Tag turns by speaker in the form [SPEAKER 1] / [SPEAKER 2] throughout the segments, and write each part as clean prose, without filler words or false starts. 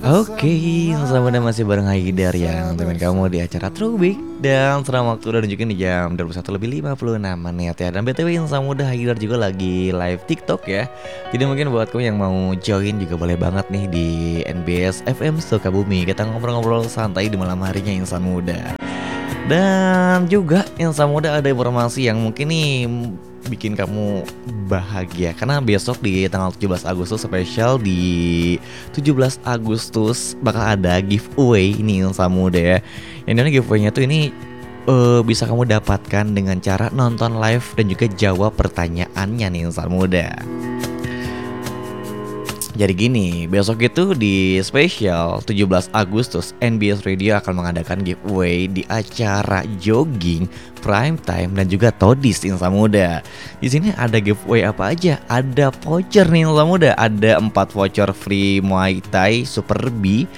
[SPEAKER 1] Oke, sama dan masih bareng Haidar yang temen kamu di acara Throwback. Dan sekarang waktu udah nunjukin di jam 21:56 ya. Dan BTW Insan Muda Haidar juga lagi live TikTok ya. Jadi mungkin buat kamu yang mau join juga boleh banget nih di NBS FM Sukabumi. Kita ngobrol-ngobrol santai di malam harinya Insan Muda. Dan juga Insan Muda ada informasi yang mungkin nih bikin kamu bahagia karena besok di tanggal 17 Agustus spesial di 17 Agustus bakal ada giveaway ini Insan Muda ya. Yang dimana giveaway-nya tuh ini bisa kamu dapatkan dengan cara nonton live dan juga jawab pertanyaannya nih Insan Muda. Jadi gini, besok itu di spesial 17 Agustus NBS Radio akan mengadakan giveaway di acara jogging, prime time dan juga todis Insan Muda. Di sini ada giveaway apa aja? Ada voucher nih Insan Muda, ada 4 voucher free Muay Thai Super B.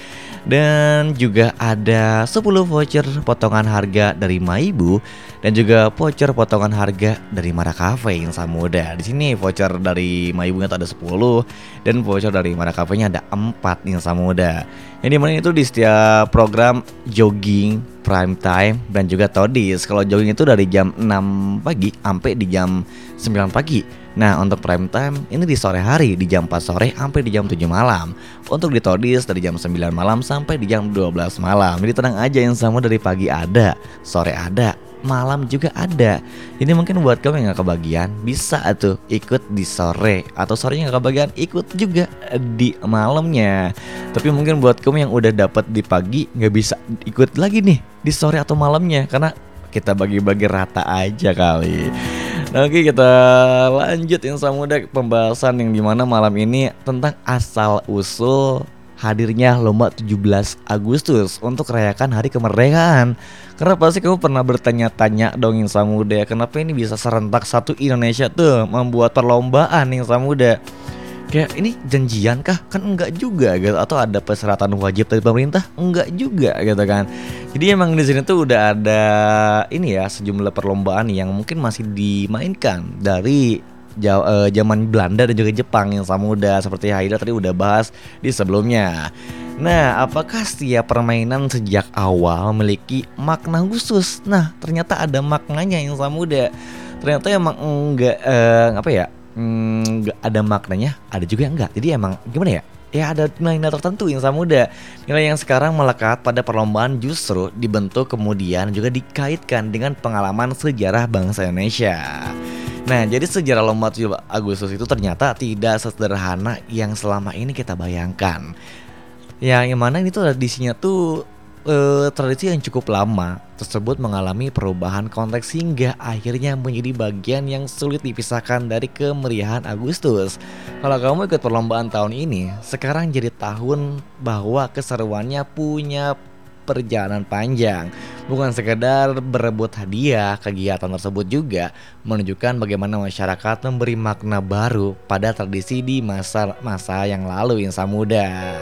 [SPEAKER 1] Dan juga ada 10 voucher potongan harga dari Maibu dan juga voucher potongan harga dari Mara Cafe Insan Muda. Di sini voucher dari Maibu ada 10 dan voucher dari Mara Cafe-nya ada 4 Insan Muda. Yang dimana itu di setiap program jogging, prime time dan juga todis. Kalau jogging itu dari jam 6 pagi sampai di jam 9 pagi. Nah untuk prime time ini di sore hari di jam 4 sore sampai di jam 7 malam. Untuk di todis dari jam 9 malam sampai di jam 12 malam. Jadi tenang aja yang sama, dari pagi ada, sore ada, malam juga ada. Jadi mungkin buat kamu yang gak kebagian bisa tuh ikut di sore, atau sorenya gak kebagian ikut juga di malamnya. Tapi mungkin buat kamu yang udah dapat di pagi gak bisa ikut lagi nih di sore atau malamnya karena kita bagi-bagi rata aja kali. Nah, oke, kita lanjut Insan Muda pembahasan yang dimana malam ini tentang asal usul hadirnya lomba 17 Agustus untuk merayakan hari kemerdekaan. Karena pasti kamu pernah bertanya-tanya dong Insan Muda, kenapa ini bisa serentak satu Indonesia tuh membuat perlombaan Insan Muda. Kayak ini janjian kah? Kan enggak juga gitu. Atau ada persyaratan wajib dari pemerintah? Enggak juga gitu kan. Jadi emang di sini tuh udah ada ini ya, sejumlah perlombaan yang mungkin masih dimainkan dari zaman Belanda dan juga Jepang yang sama muda, seperti Haida tadi udah bahas di sebelumnya. Nah, apakah setiap permainan sejak awal memiliki makna khusus? Nah, ternyata ada maknanya yang sama muda. Ternyata emang enggak apa ya? Nggak ada maknanya, ada juga yang enggak. Jadi emang gimana ya? Ya ada nilai tertentu Insan Muda. Nilai yang sekarang melekat pada perlombaan justru dibentuk kemudian juga dikaitkan dengan pengalaman sejarah bangsa Indonesia. Nah, jadi sejarah lomba 7 Agustus itu ternyata tidak sesederhana yang selama ini kita bayangkan. Yang mana ini tuh tradisinya tuh tradisi yang cukup lama tersebut mengalami perubahan konteks hingga akhirnya menjadi bagian yang sulit dipisahkan dari kemeriahan Agustus. Kalau kamu ikut perlombaan tahun ini, sekarang jadi tahun bahwa keseruannya punya perjalanan panjang. Bukan sekedar berebut hadiah, kegiatan tersebut juga menunjukkan bagaimana masyarakat memberi makna baru pada tradisi di masa-masa yang lalu Insan Muda.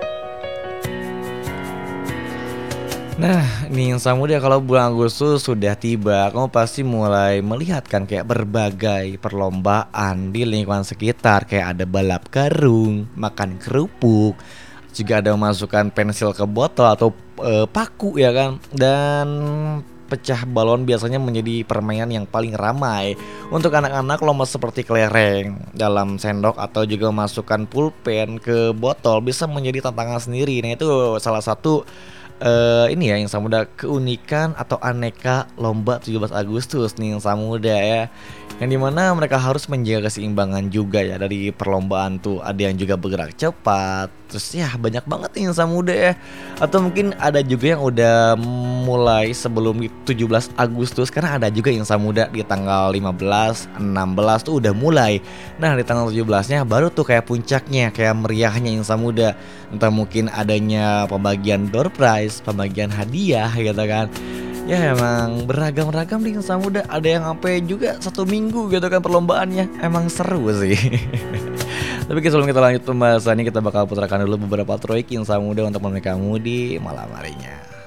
[SPEAKER 1] Nah, nih Insan Muda, kalau bulan Agustus sudah tiba, kamu pasti mulai melihat kan kayak berbagai perlombaan di lingkungan sekitar. Kayak ada balap karung, makan kerupuk, juga ada memasukkan pensil ke botol atau paku ya kan. Dan pecah balon biasanya menjadi permainan yang paling ramai. Untuk anak-anak, lomba seperti kelereng dalam sendok atau juga memasukkan pulpen ke botol bisa menjadi tantangan sendiri. Nah, itu salah satu ini ya yang Muda, keunikan atau aneka lomba 17 Agustus nih yang Muda ya. Yang dimana mereka harus menjaga keseimbangan juga ya dari perlombaan tuh. Ada yang juga bergerak cepat. Terus ya banyak banget nih yang Muda ya. Atau mungkin ada juga yang udah mulai sebelum 17 Agustus. Karena ada juga yang Muda di tanggal 15, 16 tuh udah mulai. Nah di tanggal 17-nya baru tuh kayak puncaknya, kayak meriahnya yang Muda. Entah mungkin adanya pembagian door prize, pembagian hadiah gitu kan. Ya emang beragam-ragam nih Insan Muda. Ada yang sampai juga 1 minggu gitu kan perlombaannya. Emang seru sih. Tapi sebelum kita lanjut pembahasannya, kita bakal putarkan dulu beberapa troik Insan Muda untuk menemani kamu di malam harinya.